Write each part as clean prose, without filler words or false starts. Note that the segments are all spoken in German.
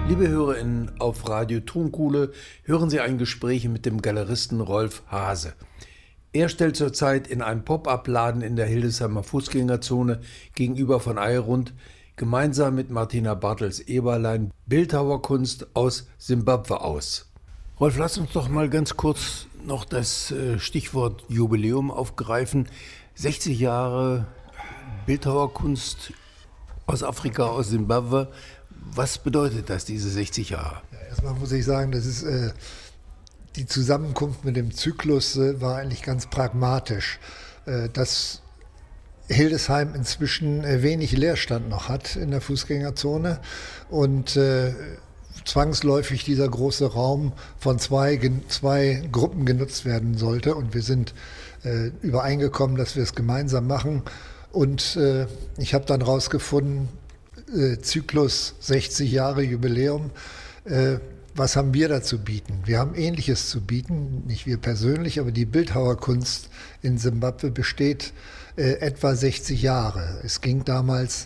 Liebe HörerInnen, auf Radio Tonkuhle hören Sie ein Gespräch mit dem Galeristen Rolf Haase. Er stellt zurzeit in einem Pop-up-Laden in der Hildesheimer Fußgängerzone gegenüber von Eyrund gemeinsam mit Martina Bartels-Eberlein Bildhauerkunst aus Simbabwe aus. Rolf, lass uns doch mal ganz kurz noch das Stichwort Jubiläum aufgreifen. 60 Jahre Bildhauerkunst aus Afrika, aus Simbabwe. Was bedeutet das, diese 60 Jahre? Ja, erstmal muss ich sagen, das ist, die Zusammenkunft mit dem Zyklus war eigentlich ganz pragmatisch. Dass Hildesheim inzwischen wenig Leerstand noch hat in der Fußgängerzone und zwangsläufig dieser große Raum von zwei Gruppen genutzt werden sollte. Und wir sind übereingekommen, dass wir es gemeinsam machen. Und ich habe dann rausgefunden, Zyklus 60 Jahre Jubiläum, was haben wir da zu bieten? Wir haben Ähnliches zu bieten, nicht wir persönlich, aber die Bildhauerkunst in Simbabwe besteht etwa 60 Jahre. Es ging damals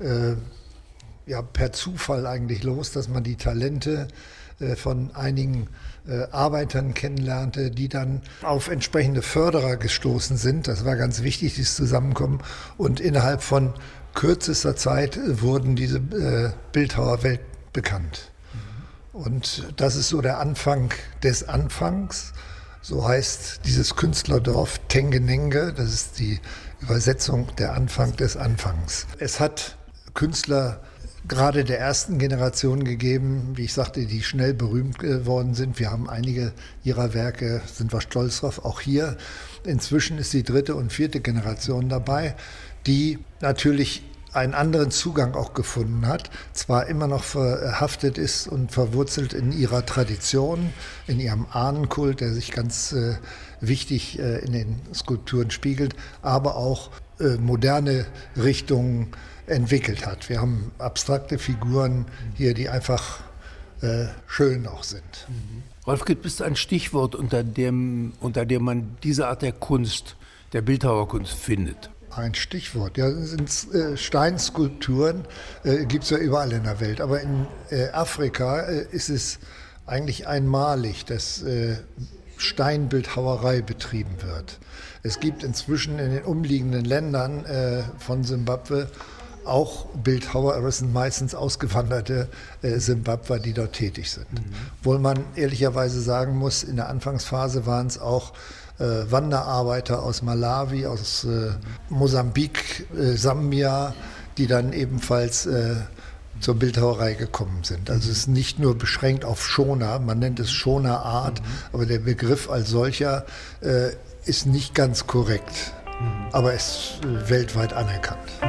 per Zufall eigentlich los, dass man die Talente von einigen Arbeitern kennenlernte, die dann auf entsprechende Förderer gestoßen sind. Das war ganz wichtig, dieses Zusammenkommen. Und innerhalb von kürzester Zeit wurden diese Bildhauer weltbekannt. Und das ist so der Anfang des Anfangs. So heißt dieses Künstlerdorf Tengenenge. Das ist die Übersetzung der Anfang des Anfangs. Es hat Künstler gerade der ersten Generation gegeben, wie ich sagte, die schnell berühmt geworden sind. Wir haben einige ihrer Werke, sind wir stolz drauf, auch hier. Inzwischen ist die dritte und vierte Generation dabei, die natürlich einen anderen Zugang auch gefunden hat, zwar immer noch verhaftet ist und verwurzelt in ihrer Tradition, in ihrem Ahnenkult, der sich ganz wichtig in den Skulpturen spiegelt, aber auch moderne Richtungen entwickelt hat. Wir haben abstrakte Figuren hier, die einfach schön auch sind. Rolf, gibt es ein Stichwort, unter dem man diese Art der Kunst, der Bildhauerkunst findet? Ein Stichwort, ja, sind Steinskulpturen, gibt es ja überall in der Welt. Aber in Afrika ist es eigentlich einmalig, dass Steinbildhauerei betrieben wird. Es gibt inzwischen in den umliegenden Ländern von Simbabwe auch Bildhauer, aber es sind meistens ausgewanderte Simbabwer, die dort tätig sind. Obwohl man ehrlicherweise sagen muss, in der Anfangsphase waren es auch Wanderarbeiter aus Malawi, aus Mosambik, Sambia, die dann ebenfalls zur Bildhauerei gekommen sind. Also es ist nicht nur beschränkt auf Shona, man nennt es Shona Art, aber der Begriff als solcher ist nicht ganz korrekt, aber ist weltweit anerkannt.